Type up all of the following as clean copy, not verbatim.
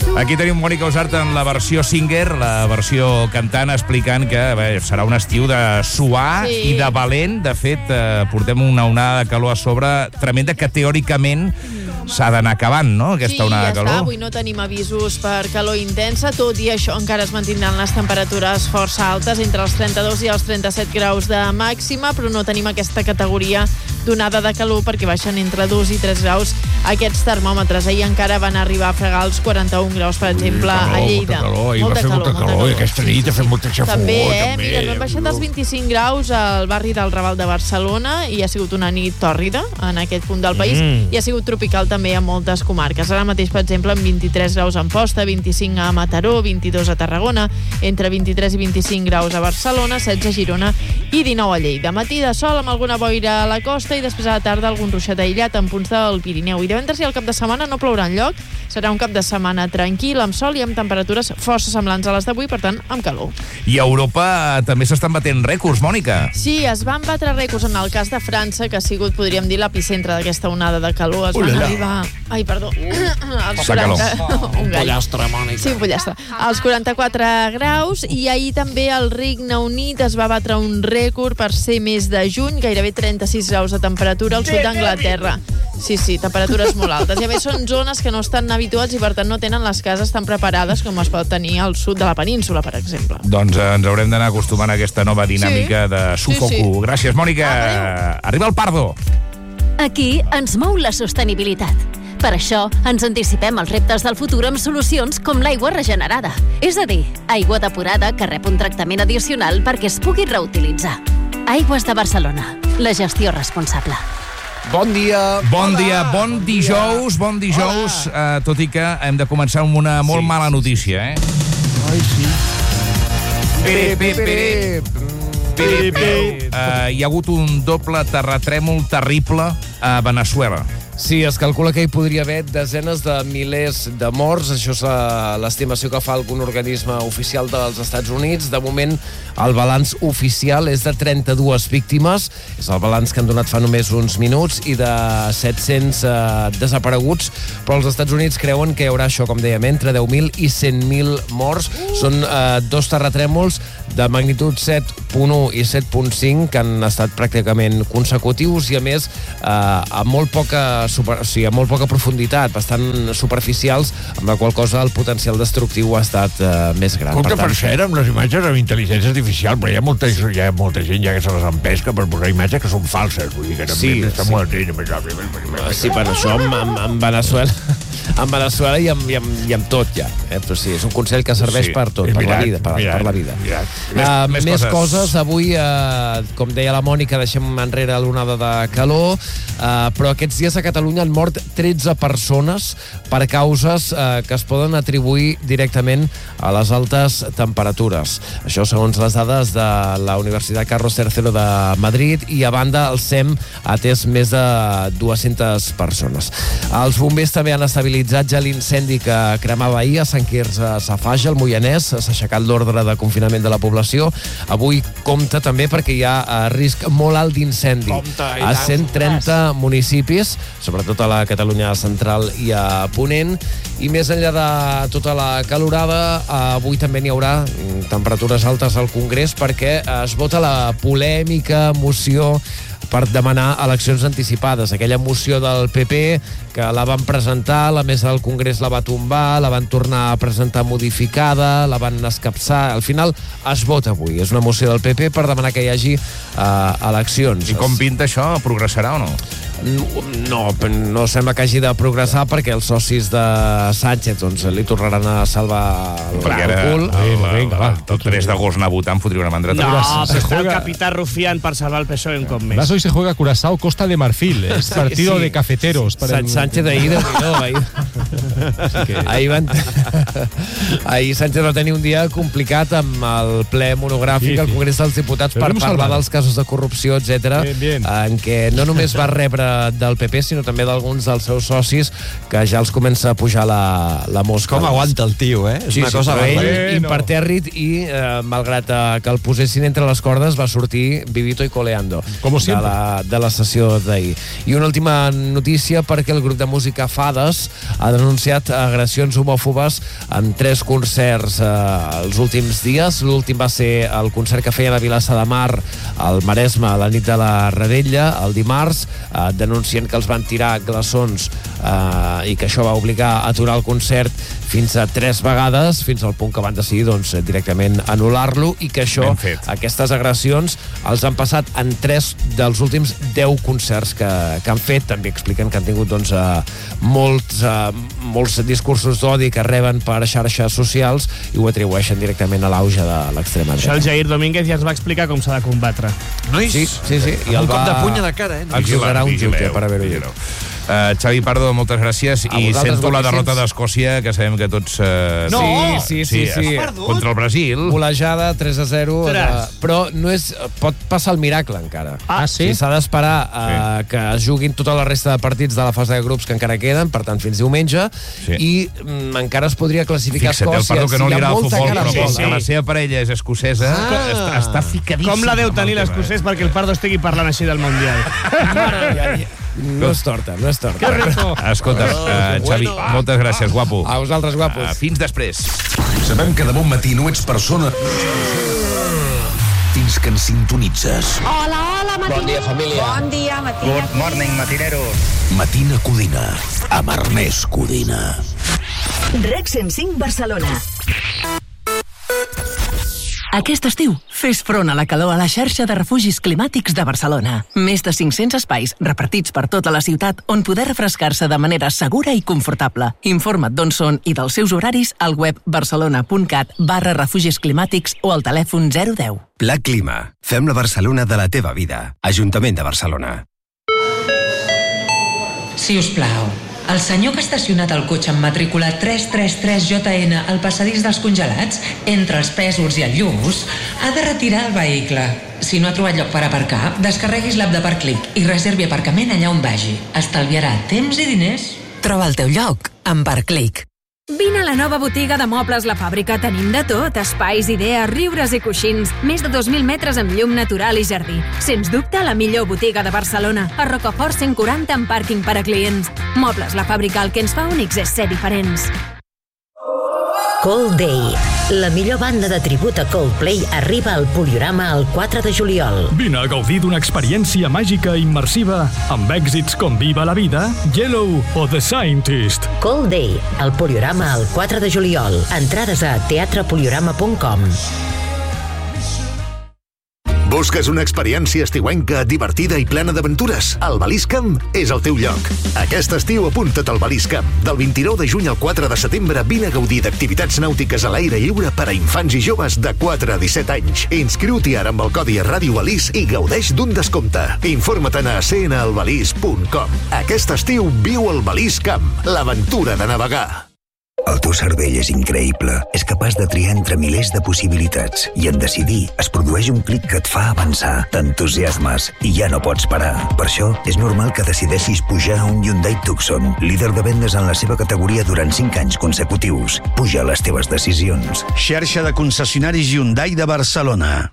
Aquí tenim Mònica Usart en la versió singer, la versió cantant, explicant que serà un estiu de suar i de valent. De fet, portem una onada de calor a sobre tremenda que teòricament s'ha d'anar acabant, no?, aquesta onada de calor. Sí, ja està. Avui no tenim avisos per calor intensa, tot i això encara es mantindran les temperatures força altes, entre els 32 i els 37 graus de màxima, però no tenim aquesta categoria d'onada de calor perquè baixen entre 2 i 3 graus aquests termòmetres. Ahir encara van arribar a fregar els 41 graus, per exemple, a Lleida. Molta calor. I aquesta nit ha fet molta xafó. També, mira, no han baixat els 25 graus al barri del Raval de Barcelona i ha sigut una nit tòrrida en aquest punt del país i ha sigut tropical també a moltes comarques. Ara mateix, per exemple, amb 23 graus a Amposta, 25 a Mataró, 22 a Tarragona, entre 23 i 25 graus a Barcelona, 16 a Girona i 19 a Lleida. Matí de sol amb alguna boira a la costa i després a la tarda algun ruixat aïllat en punts del Pirineu. I divendres i el cap de setmana no plourà enlloc. Serà un cap de setmana tranquil, amb sol i amb temperatures força semblants a les d'avui, per tant, amb calor. I a Europa també s'estan batent rècords, Mònica. Sí, es van batre rècords en el cas de França, que ha sigut, podríem dir, l'epicentre d'aquesta onada de calor. Es van arribar... Ai, perdó. Un pollastre, Mònica. Sí, un pollastre. Als 44 graus, i ahir també el Regne Unit es va batre un rècord per ser mes de juny, gairebé 36 graus de temperatura al sud d'Anglaterra. Sí, temperatures molt altes. I a més són zones que no estan habituats i per tant no tenen les cases tan preparades com es pot tenir al sud de la península, per exemple. Doncs ens haurem d'anar acostumant a aquesta nova dinàmica de sufoco. Sí. Gràcies, Mònica. Arriba el Pardo. Aquí ens mou la sostenibilitat. Per això ens anticipem als reptes del futur amb solucions com l'aigua regenerada. És a dir, aigua depurada que rep un tractament addicional perquè es pugui reutilitzar. Aigües de Barcelona. La gestió responsable. Bon dia. Bon dijous, tot i que hem de començar amb una molt mala notícia, Ai, sí. Hi ha hagut un doble terratrèmol terrible a Veneçuela. Sí, es calcula que hi podria haver desenes de milers de morts. Això és l'estimació que fa algun organisme oficial dels Estats Units. De moment, el balanç oficial és de 32 víctimes. És el balanç que han donat fa només uns minuts i de 700 desapareguts. Però els Estats Units creuen que hi haurà això, com dèiem, entre 10.000 i 100.000 morts. Són dos terratrèmols de magnitud 7.1 i 7.5 que han estat pràcticament consecutius i, a més, amb molt poca profunditat, bastant superficials, amb la qual cosa el potencial destructiu ha estat més gran. Compte, per cert, amb les imatges amb intel·ligència artificial, però hi ha molta gent ja que se les empesca per posar imatges que són falses, vull dir que també està molt atent. Sí, per això en Veneçuela i amb tot ja. Però sí, és un consell que serveix per tot, per la vida. Més coses. Avui, com deia la Mònica, deixem enrere l'onada de calor, però aquests dies a Catalunya han mort 13 persones per causes que es poden atribuir directament a les altes temperatures. Això segons les dades de la Universitat Carlos III de Madrid, i a banda el SEM ha atès més de 200 persones. Els bombers també han estabilitzat ja l'incendi que cremava ahir a Sant Quirze Safaja, al Moianès. S'ha aixecat l'ordre de confinament de la població. Avui compta també perquè hi ha risc molt alt d'incendi a 130 municipis, sobretot a la Catalunya central i a Ponent. I més enllà de tota la calorada, avui també n'hi haurà temperatures altes al Congrés perquè es vota la polèmica moció per demanar eleccions anticipades. Aquella moció del PP que la van presentar, la mesa del Congrés la va tombar, la van tornar a presentar modificada, la van escapçar. Al final es vota avui. És una moció del PP per demanar que hi hagi eleccions. I com pinta això? Progressarà o no? No sembla que hagi de progressar perquè els socis de Sánchez li tornaran a salvar el cul. El 3 d'agost anar a votar em fotria una mandreta. No, está el capitán Rufián para salvar el PSOE en cop més. Hoy se juega Curazao Costa de Marfil. Es partido de cafeteros. Sánchez ahir Sánchez va tenir un dia complicat amb el ple monogràfic al Congrés dels Diputats per parlar dels casos de corrupció, etc., en què no només va rebre del PP, sinó també d'alguns dels seus socis, que ja els comença a pujar la mosca. Com aguanta el tio, eh? És una cosa ell impertèrrit i, malgrat que el posessin entre les cordes, va sortir vivito i coleando de la sessió d'ahir. I una última notícia, perquè el grup de música Fades ha denunciat agressions homòfobes en 3 concerts els últims dies. L'últim va ser el concert que feien a Vilassar de Mar, al Maresme, a la nit de la Redella, el dimarts, denuncien que els van tirar glaçons i que això va obligar a aturar el concert fins a 3 vegades, fins al punt que van decidir directament anul·lar-lo, i que aquestes agressions els han passat en 3 dels últims 10 concerts que han fet. També expliquen que han tingut molts discursos d'odi que reben per xarxes socials i ho atribueixen directament a l'auge de l'extrema dreta. Això el Jair Domínguez ja es va explicar com s'ha de combatre. Nois, sí. I un cop de puny a la cara, Exiliarà un jutge per haver-ho dit. Xavi Pardo, moltes gràcies. I sento la derrota d'Escòcia, que sabem que tots... Sí. Contra el Brasil. Golejada, 3-0. Però no és... Pot passar el miracle, encara. Sí? S'ha d'esperar que es juguin tota la resta de partits de la fase de grups que encara queden, per tant, fins diumenge, i encara es podria classificar Escòcia. Fixa't, el Pardo, que no li agrada el futbol, però que la seva parella és escocesa, està ficadíssim. Com la deu tenir l'escocès perquè el Pardo estigui parlant així del Mundial? No és torta. Escolta, Xavi, moltes gràcies, guapo. A vosaltres, guapos. Fins després. Sabem que de bon matí no ets persona fins que ens sintonitzes. Hola, Matina. Bon dia, família. Bon dia, Matina. Good morning, matineros. Matina Codina, amb Ernest Codina. REC 105 Barcelona. Aquest estiu, fes front a la calor a la xarxa de refugis climàtics de Barcelona. Més de 500 espais repartits per tota la ciutat on poder refrescar-se de manera segura i confortable. Informa't d'on són i dels seus horaris al web barcelona.cat/refugis climàtics o al telèfon 010. Pla Clima. Fem la Barcelona de la teva vida. Ajuntament de Barcelona. Si us plau, el senyor que ha estacionat el cotxe amb matrícula 333JN al passadís dels congelats, entre els Pèsols i el Lluç, ha de retirar el vehicle. Si no ha trobat lloc per aparcar, descarreguis l'app de Parclic i reservi aparcament allà on vagi. Estalviarà temps i diners. Troba el teu lloc amb Parclic. Vine a la nova botiga de Mobles La Fàbrica. Tenim de tot, espais, idees, riures i coixins. Més de 2.000 metres amb llum natural i jardí. Sens dubte, la millor botiga de Barcelona. A Rocafort 140 amb pàrquing per a clients. Mobles La Fàbrica, el que ens fa únics és ser diferents. Cold Day. La millor banda de tribut a Coldplay arriba al Poliorama el 4 de juliol. Vine a gaudir d'una experiència màgica i immersiva amb èxits com Viva la Vida, Yellow o The Scientist. Cold Day, al Poliorama el 4 de juliol. Entrades a teatrepoliorama.com. Busques una experiència estiuenca, divertida i plena d'aventures? El Baliscamp és el teu lloc. Aquest estiu apunta't al Baliscamp. Del 29 de juny al 4 de setembre vine a gaudir d'activitats nàutiques a l'aire lliure per a infants i joves de 4 a 17 anys. Inscriu-t'hi ara amb el codi Ràdio Balís i gaudeix d'un descompte. Informa't a cnalbalís.com. Aquest estiu viu el Baliscamp, l'aventura de navegar. El teu cervell és increïble. És capaç de triar entre milers de possibilitats. I en decidir es produeix un clic que et fa avançar. T'entusiasmes i ja no pots parar. Per això, és normal que decideixis pujar a un Hyundai Tucson, líder de vendes en la seva categoria durant 5 anys consecutius. Puja les teves decisions. Xarxa de concessionaris Hyundai de Barcelona.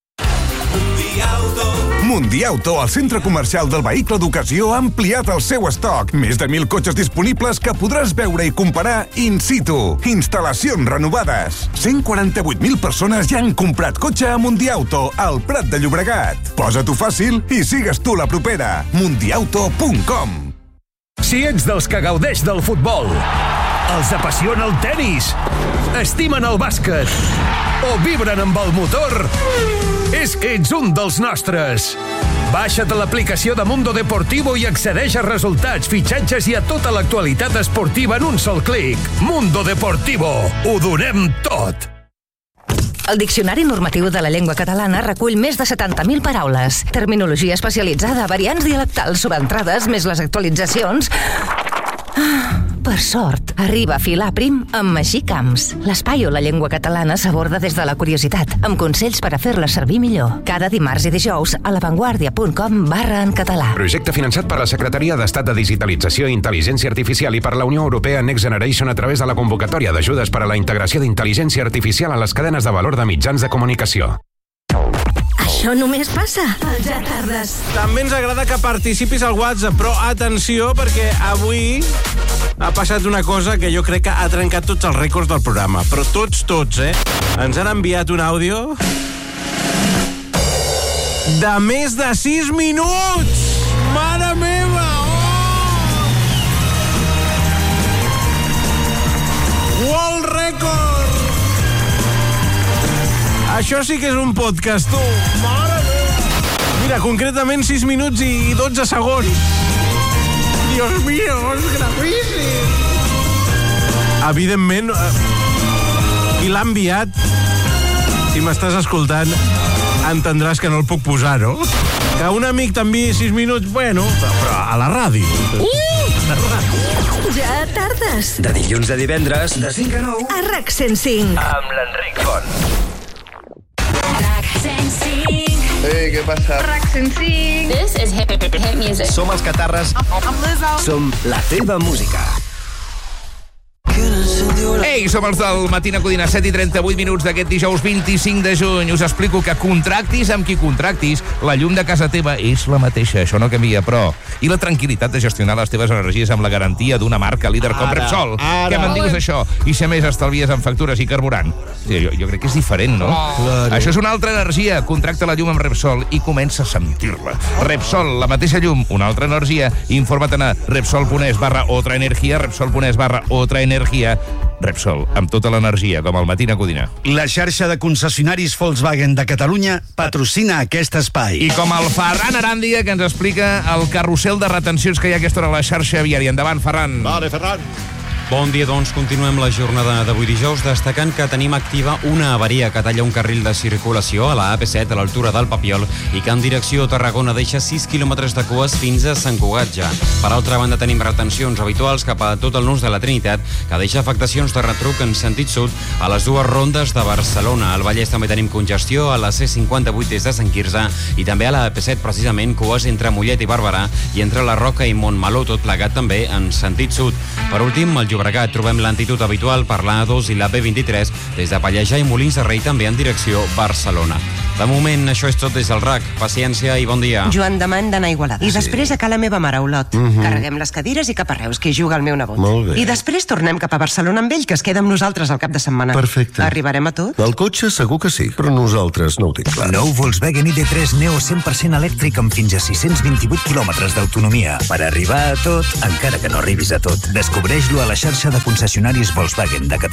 Mundiauto, el centre comercial del vehicle d'ocasió, ha ampliat el seu estoc. Més de 1.000 cotxes disponibles que podràs veure i comparar in situ. Instal·lacions renovades. 148.000 persones ja han comprat cotxe a Mundiauto, al Prat de Llobregat. Posa-t'ho fàcil i sigues tu la propera. Mundiauto.com. Si ets dels que gaudeix del futbol, els apassiona el tennis, estimen el bàsquet o vibren amb el motor, és que ets un dels nostres. Baixa't a l'aplicació de Mundo Deportivo i accedeix a resultats, fitxatges i a tota l'actualitat esportiva en un sol clic. Mundo Deportivo. Ho donem tot. El Diccionari Normatiu de la Llengua Catalana recull més de 70.000 paraules. Terminologia especialitzada, variants dialectals, sobentrades, més les actualitzacions. per sort, arriba a filar prim amb Magí Camps. L'espai on la llengua catalana s'aborda des de la curiositat, amb consells per a fer-la servir millor. Cada dimarts i dijous a lavanguardia.com/en català. Projecte finançat per la Secretaria d'Estat de Digitalització i Intel·ligència Artificial i per la Unió Europea Next Generation a través de la convocatòria d'ajudes per a la integració d'intel·ligència artificial a les cadenes de valor de mitjans de comunicació. Això només passa al Ja Tardes. També ens agrada que participis al WhatsApp, però atenció, perquè avui ha passat una cosa que jo crec que ha trencat tots els rècords del programa. Però tots, Ens han enviat un àudio de més de 6 minuts! Mare meva! World Record! Això sí que és un podcast, tu! Mare meva! Mira, concretament 6 minuts i 12 segons. Dios mío, és gravíssim! Evidentment, qui l'ha enviat, si m'estàs escoltant, entendràs que no el puc posar, no? Que un amic t'enviï 6 minuts, bueno, però a la ràdio. Ja Tardes. De dilluns a divendres, de 5 a 9. A RAC 105. Amb l'Enric Font. Ei, què passa? RAC 105. This is hip music. Som els Catarres. Som la teva música. Ei, som els del Matina Codina, 7 i 38 minuts d'aquest dijous 25 de juny. Us explico que contractis amb qui contractis, la llum de casa teva és la mateixa, això no canvia, però... I la tranquil·litat de gestionar les teves energies amb la garantia d'una marca líder com Repsol. Què me'n dius, això? I si a més estalvies en factures i carburant? Sí, jo crec que és diferent, no? Claro. Això és una altra energia. Contracta la llum amb Repsol i comença a sentir-la. Repsol, la mateixa llum, una altra energia. Informa't a Repsol.es/otra energia, Repsol.es/otra energia. Repsol, amb tota l'energia, com el Matina Codina. La xarxa de concessionaris Volkswagen de Catalunya patrocina aquest espai. I com el Ferran Aràndia, que ens explica el carrusel de retencions que hi ha a aquesta hora a la xarxa viària. Endavant, Ferran. Vale, Ferran. Bon dia, doncs continuem la jornada d'avui dijous destacant que tenim activa una avaria que talla un carril de circulació a la AP7 a l'altura del Papiol i que en direcció a Tarragona deixa 6 quilòmetres de cues fins a Sant Cugat ja. Per altra banda tenim retencions habituals cap a tot el nus de la Trinitat que deixa afectacions de retruc en sentit sud a les dues rondes de Barcelona. Al Vallès també tenim congestió a la C58 des de Sant Quirze i també a la AP7 precisament cues entre Mollet i Barberà i entre la Roca i Montmeló, tot plegat també en sentit sud. Per últim, al Llobregat trobem l'antitud habitual per la A2 i la B23 des de Pallejà i Molins de Rei també en direcció Barcelona. De moment, això és tot des del RAC. Paciència i bon dia. Joan Damant d'anar a Igualada. I després a Cala Meva Mare, a Olot. Carreguem les cadires i cap a Reus, que hi juga el meu nebot. Molt bé. I després tornem cap a Barcelona amb ell, que es queda amb nosaltres al cap de setmana. Perfecte. Arribarem a tot? El cotxe segur que sí, però nosaltres no ho tinc clar. Nou Volkswagen ID3 Neo 100% elèctric amb fins a 628 quilòmetres d'autonomia. Per arribar a tot, encara que no arribis a tot. Descobreix-lo a la xarxa de concessionaris Volkswagen de Catalunya.